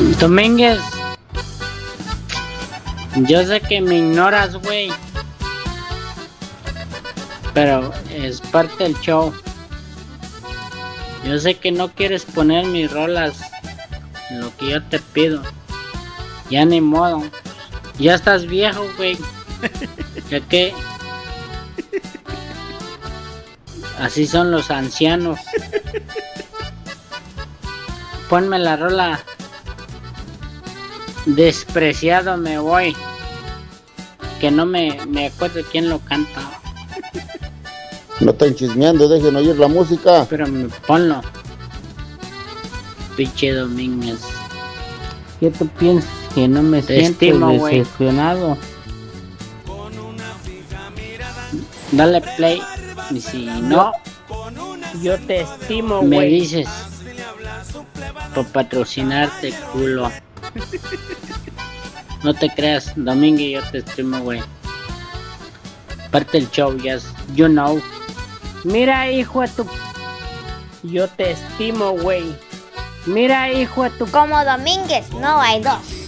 Domínguez, yo sé que me ignoras, güey, pero es parte del show. Yo sé que no quieres poner mis rolas en lo que yo te pido. Ya ni modo. Ya estás viejo, güey. ¿Ya qué? Así son los ancianos. Ponme la rola. Despreciado me voy. Que no me acuerdo quién lo canta. No están chismeando, dejen oír la música. Pero ponlo. Pinche Domínguez. ¿Qué tú piensas? Que no me siento decepcionado. Dale play. Y si no, yo te estimo, me güey. dices. Por patrocinarte, culo. No te creas, Domínguez, yo te estimo, güey. Parte del show, you know. Mira, hijo de tu... Yo te estimo, güey. Mira, hijo de tu... Como Domínguez, no hay dos.